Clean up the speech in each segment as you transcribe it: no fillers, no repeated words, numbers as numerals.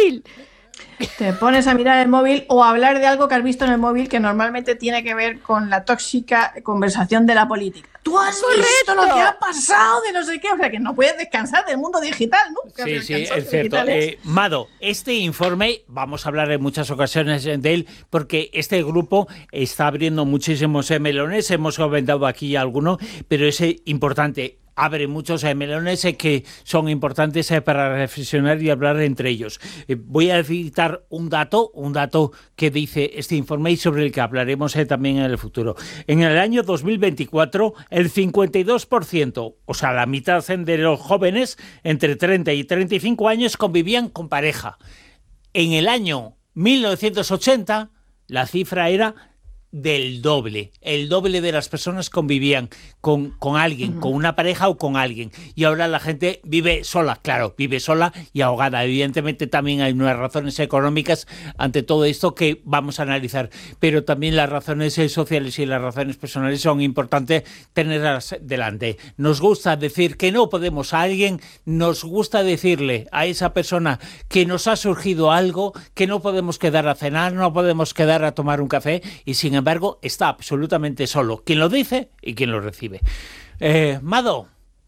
móvil. Te pones a mirar el móvil o a hablar de algo que has visto en el móvil que normalmente tiene que ver con la tóxica conversación de la política. ¿Tú has visto lo que ha pasado de no sé qué? O sea, que no puedes descansar del mundo digital, ¿no? Sí, es cierto. Mado, este informe, vamos a hablar en muchas ocasiones de él, porque este grupo está abriendo muchísimos melones, hemos comentado aquí alguno, pero es importante. Abre muchos melones que son importantes para reflexionar y hablar entre ellos. Voy a citar un dato que dice este informe y sobre el que hablaremos también en el futuro. En el año 2024, el 52%, o sea, la mitad de los jóvenes entre 30 y 35 años convivían con pareja. En el año 1980, la cifra era del doble. El doble de las personas convivían con alguien, con una pareja o con alguien. Y ahora la gente vive sola, claro, vive sola y ahogada. Evidentemente también hay unas razones económicas ante todo esto que vamos a analizar, pero también las razones sociales y las razones personales son importantes tenerlas delante. Nos gusta decir que no podemos a alguien, nos gusta decirle a esa persona que nos ha surgido algo, que no podemos quedar a cenar, no podemos quedar a tomar un café y sin embargo está absolutamente solo. Quien lo dice y quien lo recibe. Mado.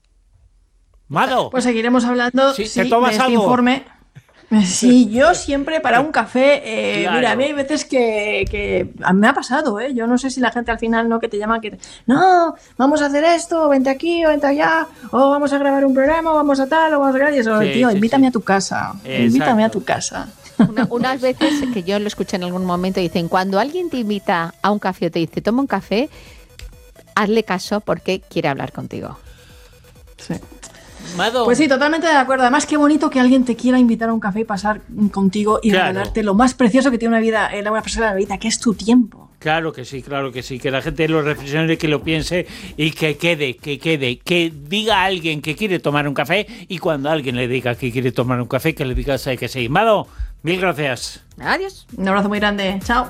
Pues seguiremos hablando ¿Sí? de ¿Tomas este algo? informe. Sí, yo siempre para un café, Claro. Mira, a mí hay veces que a mí me ha pasado, yo no sé si la gente al final no que te llama, no, vamos a hacer esto, vente aquí o vente allá, o vamos a grabar un programa, o vamos a tal, o vamos a... Y eso, tío, invítame a tu casa, invítame a tu casa. Unas veces que yo lo escuché en algún momento, dicen, cuando alguien te invita a un café o te dice, toma un café, hazle caso porque quiere hablar contigo. Sí. Mado. Pues sí, totalmente de acuerdo. Además, qué bonito que alguien te quiera invitar a un café y pasar contigo y regalarte lo más precioso que tiene una persona en la vida, que es tu tiempo. Claro que sí, que la gente lo reflexione, que lo piense y que quede, que diga a alguien que quiere tomar un café y cuando alguien le diga que quiere tomar un café, que le diga que sí. Mado, mil gracias. Adiós. Un abrazo muy grande. Chao.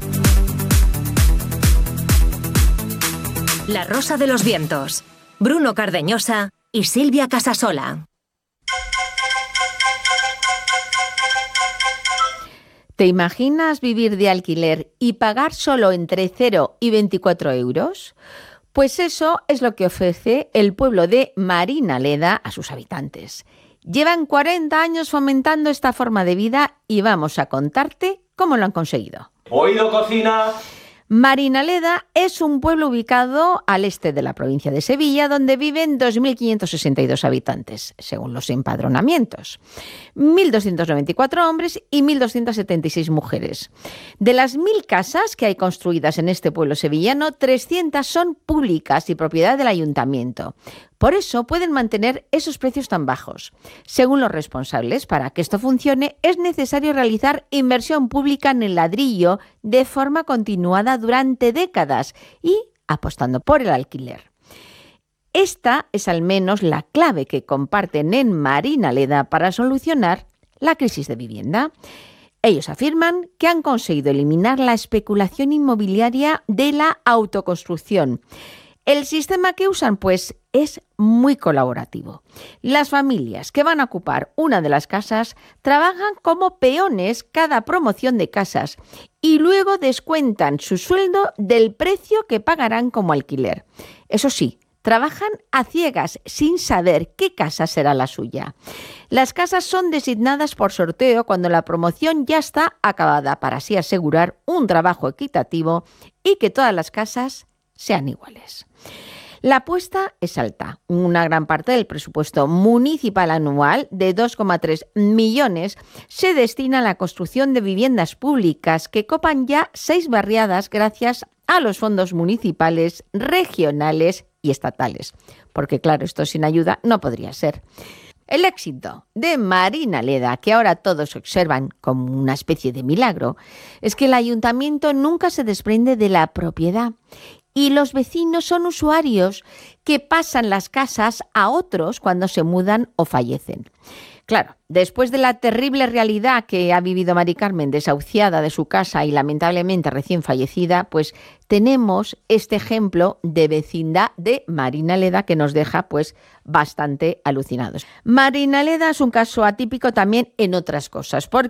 La Rosa de los Vientos. Bruno Cardeñosa y Silvia Casasola. ¿Te imaginas vivir de alquiler y pagar solo entre 0 y 24 euros? Pues eso es lo que ofrece el pueblo de Marinaleda a sus habitantes. Llevan 40 años fomentando esta forma de vida y vamos a contarte cómo lo han conseguido. ¡Oído, cocina! Marinaleda es un pueblo ubicado al este de la provincia de Sevilla, donde viven 2.562 habitantes, según los empadronamientos. 1.294 hombres y 1.276 mujeres. De las 1.000 casas que hay construidas en este pueblo sevillano, 300 son públicas y propiedad del ayuntamiento. Por eso pueden mantener esos precios tan bajos. Según los responsables, para que esto funcione es necesario realizar inversión pública en el ladrillo de forma continuada durante décadas y apostando por el alquiler. Esta es al menos la clave que comparten en Marinaleda para solucionar la crisis de vivienda. Ellos afirman que han conseguido eliminar la especulación inmobiliaria de la autoconstrucción. El sistema que usan, pues, es muy colaborativo. Las familias que van a ocupar una de las casas trabajan como peones cada promoción de casas y luego descuentan su sueldo del precio que pagarán como alquiler. Eso sí, trabajan a ciegas sin saber qué casa será la suya. Las casas son designadas por sorteo cuando la promoción ya está acabada para así asegurar un trabajo equitativo y que todas las casas sean iguales. La apuesta es alta. Una gran parte del presupuesto municipal anual de 2,3 millones se destina a la construcción de viviendas públicas que copan ya 6 barriadas gracias a los fondos municipales, regionales y estatales. Porque claro, esto sin ayuda no podría ser. El éxito de Marinaleda, que ahora todos observan como una especie de milagro, es que el ayuntamiento nunca se desprende de la propiedad y los vecinos son usuarios que pasan las casas a otros cuando se mudan o fallecen. Claro, después de la terrible realidad que ha vivido Mari Carmen, desahuciada de su casa y lamentablemente recién fallecida, pues tenemos este ejemplo de vecindad de Marinaleda que nos deja pues bastante alucinados. Marinaleda es un caso atípico también en otras cosas, porque